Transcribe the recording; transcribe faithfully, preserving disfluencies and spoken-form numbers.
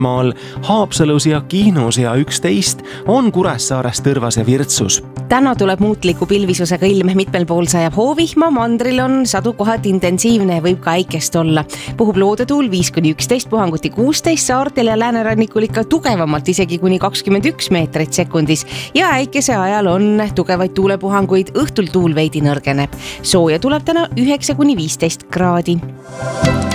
maal Haapsalus ja Kihnus ja üksteist on Kuressaares Tõrvas ja Virtsus. Täna tuleb muutliku pilvisusega ilm, mitmel pool sajab hoovihma, mandril on sadu kohati intensiivne ja võib ka äikest olla. Puhub loodetuul viis kuni üksteist, puhanguti kuusteist, saartel ja läänerannikul ikka tugevamalt isegi kuni kakskümmend üks meetrit sekundis ja äikese ajal on tugevaid tuulepuhanguid, õhtul tuul veidi nõrgeneb. Sooja tuleb täna üheksa kuni viisteist kraadi.